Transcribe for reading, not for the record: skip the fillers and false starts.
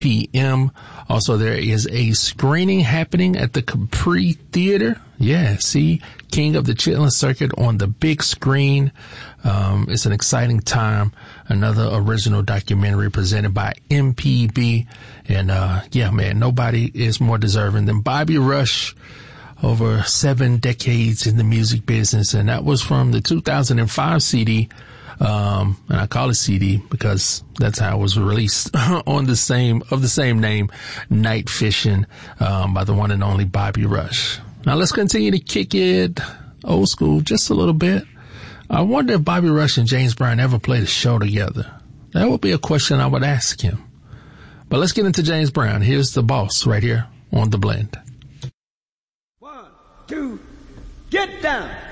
p.m. Also, there is a screening happening at the Capri Theater. Yeah, see King of the Chitlin Circuit on the big screen. It's an exciting time. Another original documentary presented by MPB. And, yeah, man, nobody is more deserving than Bobby Rush. Over 7 decades in the music business. And that was from the 2005 CD. And I call it CD because that's how it was released on the same name, Night Fishing, by the one and only Bobby Rush. Now let's continue to kick it old school just a little bit. I wonder if Bobby Rush and James Brown ever played a show together. That would be a question I would ask him. But let's get into James Brown. Here's The Boss right here on The Blend. 1, 2, get down.